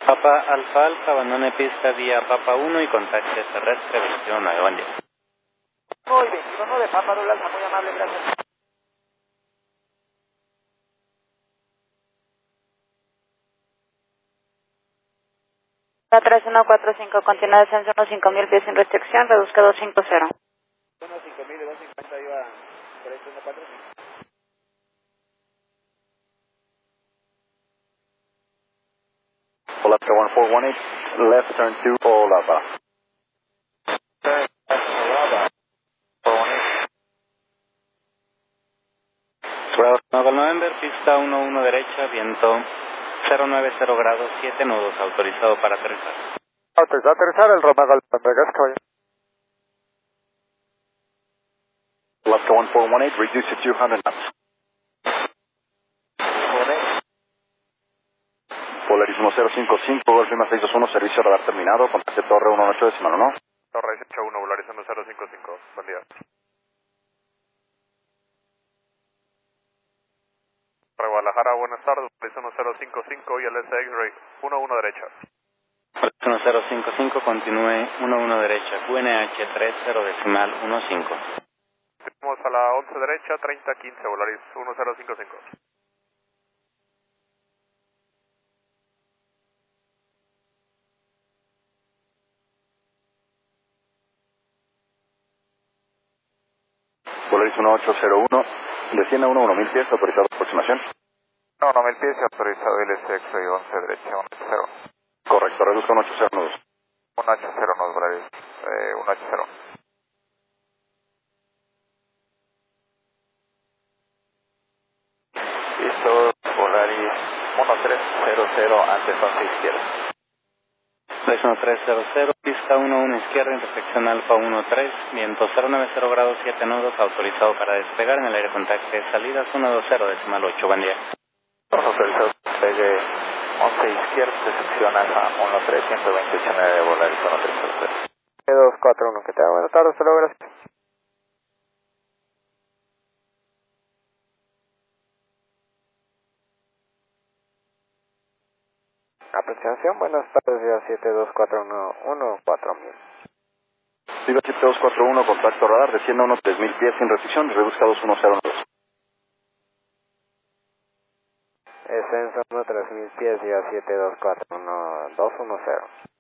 Papa Alfa Alfa, abandone pista vía Papa 1 y contacte terrestre 21-9, buen día. Muy bien, 21 de Papa Doble Alfa, muy amable, gracias. La 3145, continúa descenso unos 5000 pies sin restricción, reduzca 250. 15000 y 250 iba 3145. Alaska 1418, left turn 2, Olava. Nuevo November, pista 11 derecha, viento 090 grados, 7 nudos, autorizado para aterrizar. Autorizado a aterrizar el Romeo Vegas, caballero. Alaska 1418, reduce to 200 knots. Polaris 1055, Golf Lima 621, servicio radar terminado, contacte torre 18.1. Torre 181, Polaris 1055, buen día. Guadalajara, buenas tardes, Polaris 1055 y el SX-Ray 11 derecha. 1055, continúe 11 derecha, QNH 30.15. Vamos a la 11 derecha, 3015, Polaris 1055. Polaris 1801, desciende 1000 pies, autorizado aproximación. No, 1000 pies y autorizado el SX-Ray 11 derecha, 180. Correcto, reduzca 180 nudos. 180, no, Polaris, 180. Listo, Polaris 1300, antes 11 izquierda. 1300, pista 11 izquierda, intersección Alfa 13, viento 090 grados, 7 nudos, autorizado para despegar en el aire contacte salidas 120.8, buen día. Autorizado, despegue 11 izquierda, intersección Alfa 13, 128.9, Polaris 1300. 241, que te da buenas tardes, hasta luego, gracias. Aproximación, buenas tardes, ya 72411, 4000. Viva 7241, contacto radar, desciende unos 3000 pies sin restricción, reduzca 2102. Descenso 3000 pies, ya 7241210.